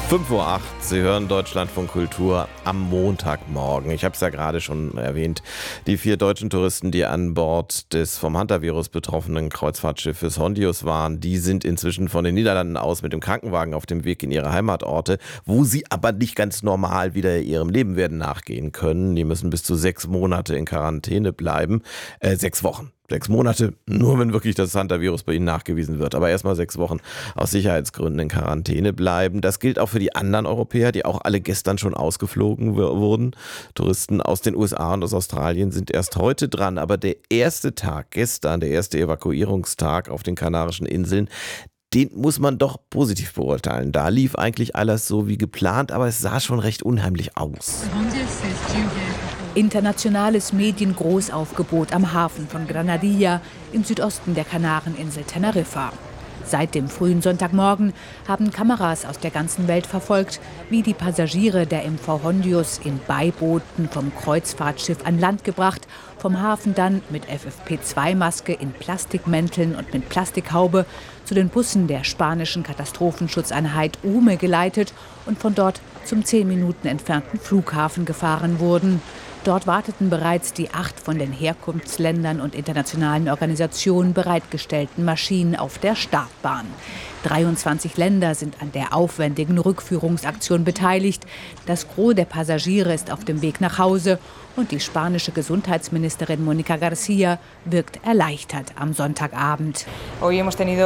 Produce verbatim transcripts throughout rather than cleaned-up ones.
fünf Uhr acht, Sie hören Deutschlandfunk Kultur am Montagmorgen. Ich habe es ja gerade schon erwähnt, die vier deutschen Touristen, die an Bord des vom Hantavirus betroffenen Kreuzfahrtschiffes Hondius waren, die sind inzwischen von den Niederlanden aus mit dem Krankenwagen auf dem Weg in ihre Heimatorte, wo sie aber nicht ganz normal wieder ihrem Leben werden nachgehen können. Die müssen bis zu sechs Monate in Quarantäne bleiben, äh, sechs Wochen. Sechs Monate, nur wenn wirklich das Hantavirus bei Ihnen nachgewiesen wird. Aber erstmal sechs Wochen aus Sicherheitsgründen in Quarantäne bleiben. Das gilt auch für die anderen Europäer, die auch alle gestern schon ausgeflogen wurden. Touristen aus den U S A und aus Australien sind erst heute dran. Aber der erste Tag, gestern, der erste Evakuierungstag auf den Kanarischen Inseln, den muss man doch positiv beurteilen. Da lief eigentlich alles so wie geplant, aber es sah schon recht unheimlich aus. Internationales Mediengroßaufgebot am Hafen von Granadilla im Südosten der Kanareninsel Teneriffa. Seit dem frühen Sonntagmorgen haben Kameras aus der ganzen Welt verfolgt, wie die Passagiere der M V Hondius in Beibooten vom Kreuzfahrtschiff an Land gebracht, vom Hafen dann mit F F P zwei Maske in Plastikmänteln und mit Plastikhaube zu den Bussen der spanischen Katastrophenschutzeinheit U M E geleitet und von dort zum zehn Minuten entfernten Flughafen gefahren wurden. Dort warteten bereits die acht von den Herkunftsländern und internationalen Organisationen bereitgestellten Maschinen auf der Startbahn. dreiundzwanzig Länder sind an der aufwendigen Rückführungsaktion beteiligt. Das Gros der Passagiere ist auf dem Weg nach Hause und die spanische Gesundheitsministerin Mónica García wirkt erleichtert am Sonntagabend. Wir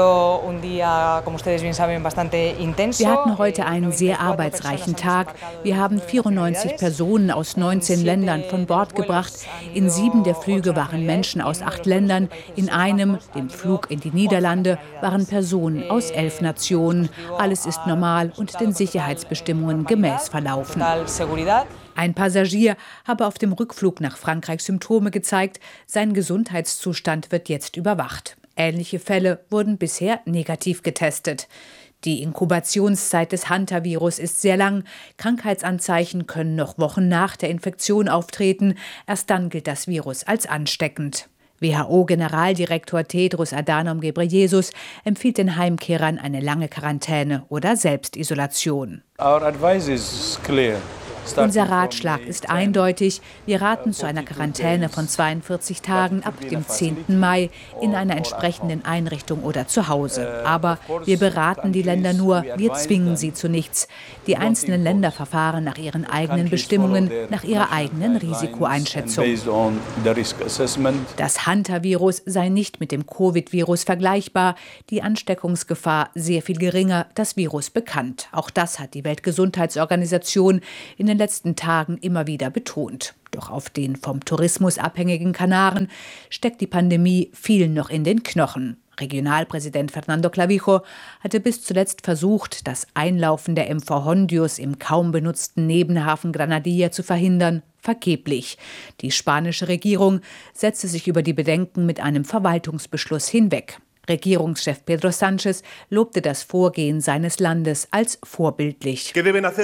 hatten heute einen sehr arbeitsreichen Tag. Wir haben vierundneunzig Personen aus neunzehn Ländern von Bord gebracht. In sieben der Flüge waren Menschen aus acht Ländern. In einem, dem Flug in die Niederlande, waren Personen aus elf Nationen. Alles ist normal und den Sicherheitsbestimmungen gemäß verlaufen. Ein Passagier habe auf dem Rückflug nach Frankreich Symptome gezeigt. Sein Gesundheitszustand wird jetzt überwacht. Ähnliche Fälle wurden bisher negativ getestet. Die Inkubationszeit des Hantavirus ist sehr lang. Krankheitsanzeichen können noch Wochen nach der Infektion auftreten. Erst dann gilt das Virus als ansteckend. W H O-Generaldirektor Tedros Adhanom Ghebreyesus empfiehlt den Heimkehrern eine lange Quarantäne oder Selbstisolation. Our advice is clear. Unser Ratschlag ist eindeutig. Wir raten zu einer Quarantäne von zweiundvierzig Tagen ab dem zehnten Mai in einer entsprechenden Einrichtung oder zu Hause. Aber wir beraten die Länder nur, wir zwingen sie zu nichts. Die einzelnen Länder verfahren nach ihren eigenen Bestimmungen, nach ihrer eigenen Risikoeinschätzung. Das Hantavirus sei nicht mit dem Covid-Virus vergleichbar, die Ansteckungsgefahr sehr viel geringer, das Virus bekannt. Auch das hat die Weltgesundheitsorganisation in den letzten Tagen immer wieder betont. Doch auf den vom Tourismus abhängigen Kanaren steckt die Pandemie vielen noch in den Knochen. Regionalpräsident Fernando Clavijo hatte bis zuletzt versucht, das Einlaufen der M V Hondius im kaum benutzten Nebenhafen Granadilla zu verhindern. Vergeblich. Die spanische Regierung setzte sich über die Bedenken mit einem Verwaltungsbeschluss hinweg. Regierungschef Pedro Sánchez lobte das Vorgehen seines Landes als vorbildlich.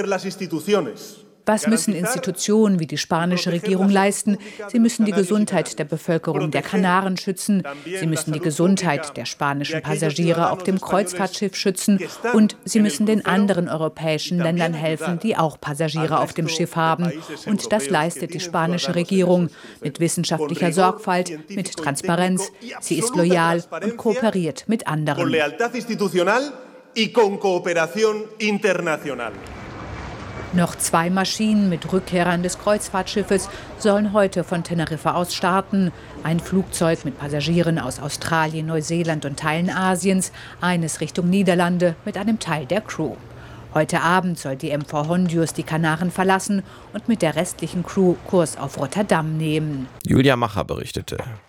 Was müssen Institutionen wie die spanische Regierung leisten? Sie müssen die Gesundheit der Bevölkerung der Kanaren schützen. Sie müssen die Gesundheit der spanischen Passagiere auf dem Kreuzfahrtschiff schützen. Und sie müssen den anderen europäischen Ländern helfen, die auch Passagiere auf dem Schiff haben. Und das leistet die spanische Regierung mit wissenschaftlicher Sorgfalt, mit Transparenz. Sie ist loyal und kooperiert mit anderen. Noch zwei Maschinen mit Rückkehrern des Kreuzfahrtschiffes sollen heute von Teneriffa aus starten. Ein Flugzeug mit Passagieren aus Australien, Neuseeland und Teilen Asiens, eines Richtung Niederlande mit einem Teil der Crew. Heute Abend soll die M V Hondius die Kanaren verlassen und mit der restlichen Crew Kurs auf Rotterdam nehmen. Julia Macher berichtete.